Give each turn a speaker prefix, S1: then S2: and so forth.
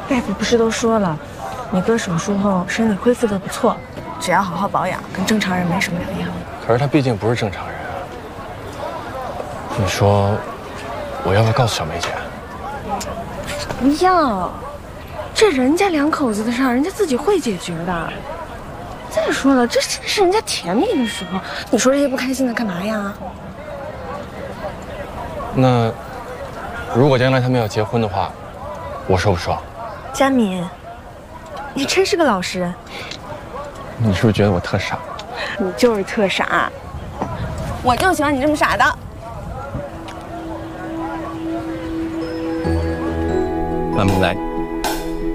S1: 大夫不是都说了，你哥手术后身体恢复得不错，只要好好保养，跟正常人没什么两样。
S2: 可是他毕竟不是正常人啊。你说，我要不要告诉小梅姐？
S1: 不要，这人家两口子的事儿，人家自己会解决的。再说了，这是人家甜蜜的时候，你说这些不开心的干嘛呀？
S2: 那如果将来他们要结婚的话，我说不说？
S1: 佳敏，你真是个老实人。
S2: 你是不是觉得我特傻？
S1: 你就是特傻，我就喜欢你这么傻的。
S2: 慢慢来。